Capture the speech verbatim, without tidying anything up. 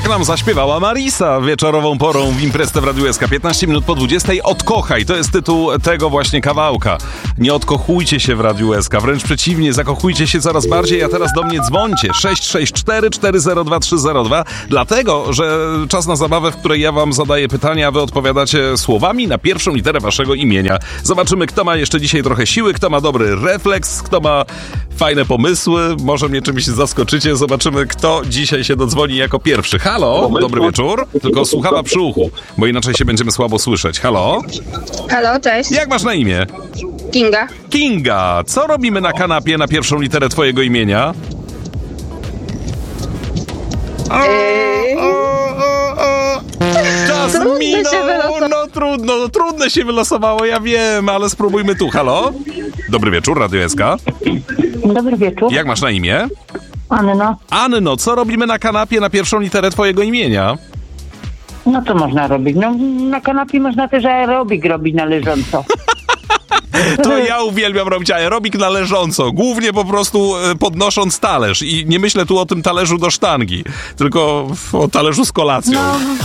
Tak nam zaśpiewała Marisa wieczorową porą w Imprezę w Radiu S K. piętnaście minut po dwudziestej. Odkochaj, to jest tytuł tego właśnie kawałka. Nie odkochujcie się w Radiu S K, wręcz przeciwnie, zakochujcie się coraz bardziej, a teraz do mnie dzwońcie. sześć sześć cztery cztery zero dwa trzy zero dwa, dlatego, że czas na zabawę, w której ja wam zadaję pytania, a wy odpowiadacie słowami na pierwszą literę waszego imienia. Zobaczymy, kto ma jeszcze dzisiaj trochę siły, kto ma dobry refleks, kto ma fajne pomysły, może mnie czymś zaskoczycie. Zobaczymy, kto dzisiaj się dodzwoni jako pierwszy. Halo, dobry wieczór. Tylko słuchawa przy uchu, bo inaczej się będziemy słabo słyszeć. Halo? Halo, cześć. Jak masz na imię? Kinga. Kinga, co robimy na kanapie na pierwszą literę twojego imienia? O, o, o, o. Czas Trudno minął, się wylosowało. no trudno, no trudno się wylosowało, ja wiem, ale spróbujmy tu. Halo? Dobry wieczór, Radio S K. Dobry wieczór. Jak masz na imię? Anno. Anno, co robimy na kanapie na pierwszą literę twojego imienia? No co można robić? No na kanapie można też aerobik robić na leżąco. To ja uwielbiam robić aerobik na leżąco, głównie po prostu e, podnosząc talerz i nie myślę tu o tym talerzu do sztangi, tylko o talerzu z kolacją. No.